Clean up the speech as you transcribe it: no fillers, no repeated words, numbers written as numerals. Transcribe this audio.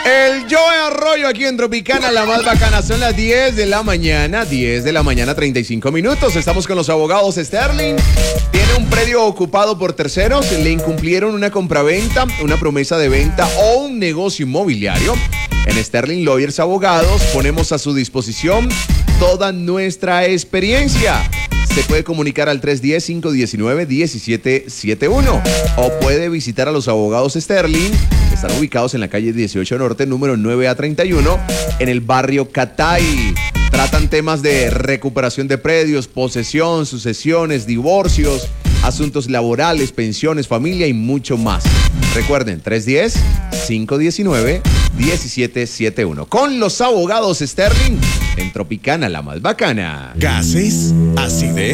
El Joe Arroyo aquí en Tropicana, la más bacana. Son las 10 de la mañana, 35 minutos. Estamos con los abogados Sterling. Tiene un predio ocupado por terceros. Le incumplieron una compraventa, una promesa de venta o un negocio inmobiliario. En Sterling Lawyers Abogados ponemos a su disposición toda nuestra experiencia. Se puede comunicar al 310-519-1771 o puede visitar a los abogados Sterling. Están ubicados en la calle 18 Norte, número 9A31, en el barrio Catay. Tratan temas de recuperación de predios, posesión, sucesiones, divorcios, asuntos laborales, pensiones, familia y mucho más. Recuerden, 310-519-1771. Con los abogados Sterling en Tropicana, la más bacana. Gases, acidez.